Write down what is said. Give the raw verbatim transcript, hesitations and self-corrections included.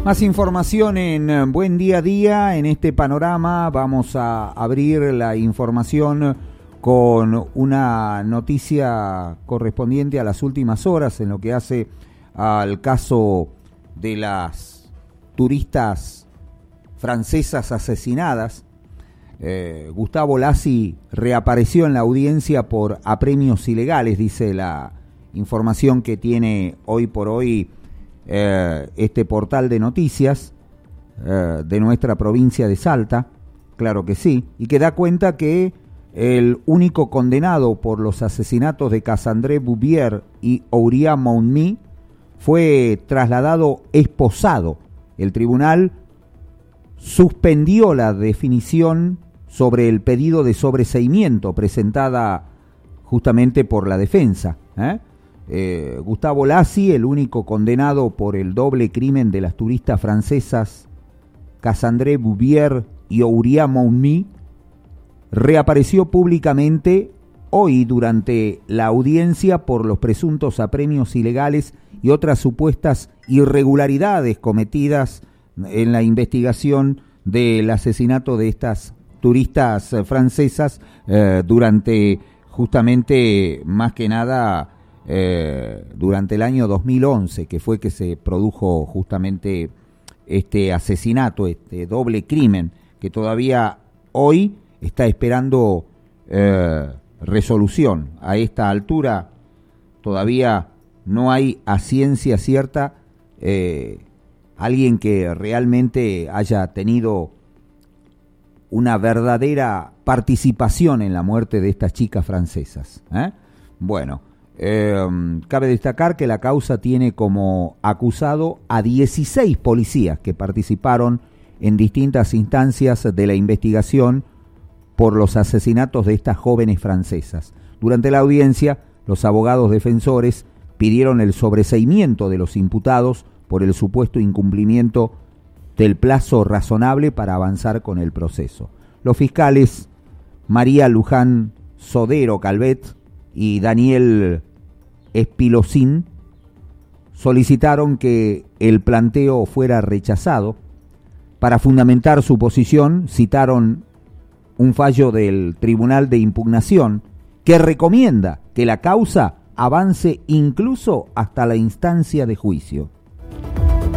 Más información en Buen Día a Día. En este panorama vamos a abrir la información con una noticia correspondiente a las últimas horas en lo que hace al caso de las turistas francesas asesinadas. Eh, Gustavo Lassi reapareció en la audiencia por apremios ilegales, dice la información que tiene hoy por hoy eh, este portal de noticias eh, de nuestra provincia de Salta, claro que sí, y que da cuenta que el único condenado por los asesinatos de Cassandre Bouvier y Auria Mounmi fue trasladado esposado. El tribunal suspendió la definición sobre el pedido de sobreseimiento presentada justamente por la defensa. ¿eh? Eh, Gustavo Lassi, el único condenado por el doble crimen de las turistas francesas Cassandre Bouvier y Auria Mounmi, reapareció públicamente hoy durante la audiencia por los presuntos apremios ilegales y otras supuestas irregularidades cometidas en la investigación del asesinato de estas turistas francesas eh, durante justamente más que nada eh, durante el año dos mil once, que fue que se produjo justamente este asesinato, este doble crimen que todavía hoy está esperando eh, resolución. A esta altura todavía no hay a ciencia cierta eh, alguien que realmente haya tenido una verdadera participación en la muerte de estas chicas francesas. ¿eh? Bueno, eh, cabe destacar que la causa tiene como acusado a dieciséis policías que participaron en distintas instancias de la investigación por los asesinatos de estas jóvenes francesas. Durante la audiencia, los abogados defensores pidieron el sobreseimiento de los imputados por el supuesto incumplimiento del plazo razonable para avanzar con el proceso. Los fiscales María Luján Sodero Calvet y Daniel Espilosín solicitaron que el planteo fuera rechazado. Para fundamentar su posición, citaron un fallo del Tribunal de Impugnación que recomienda que la causa avance incluso hasta la instancia de juicio.